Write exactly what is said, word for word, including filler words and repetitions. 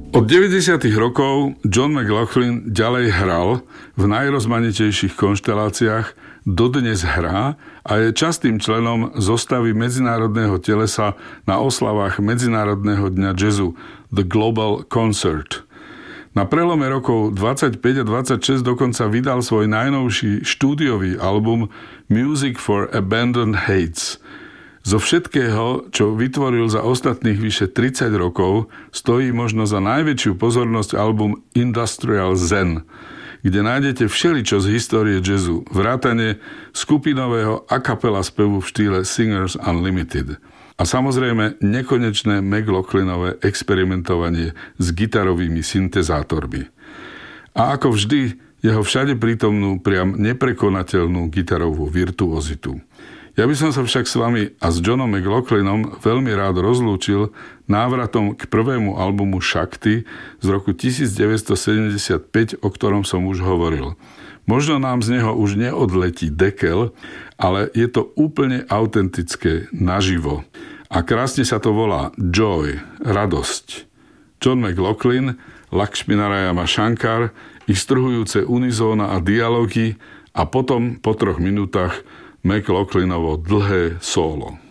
Od deväťdesiatych rokov John McLaughlin ďalej hral v najrozmanitejších konšteláciách, dodnes hrá a je častým členom zostavy medzinárodného telesa na oslavách Medzinárodného dňa jazzu The Global Concert. Na prelome rokov dvadsaťpäť a dvadsaťšesť dokonca vydal svoj najnovší štúdiový album Music for Abandoned Heights. Zo všetkého, čo vytvoril za ostatných vyše tridsať rokov, stojí možno za najväčšiu pozornosť album Industrial Zen, kde nájdete všeličo z histórie jazzu, vrátane skupinového a capella spevu v štýle Singers Unlimited. A samozrejme nekonečné McLaughlinové experimentovanie s gitarovými syntezátormi. A ako vždy, jeho všade prítomnú, priam neprekonateľnú gitarovú virtuozitu. Ja by som sa však s vami a s Johnom McLaughlinom veľmi rád rozlúčil návratom k prvému albumu Shakti z roku devätnásťsedemdesiatpäť, o ktorom som už hovoril. Možno nám z neho už neodletí dekel, ale je to úplne autentické, naživo. A krásne sa to volá Joy, radosť. John McLaughlin, Lakšminarayana Shankar, ich strhujúce unizóna a dialógy a potom po troch minútach McLaughlinovo dlhé solo.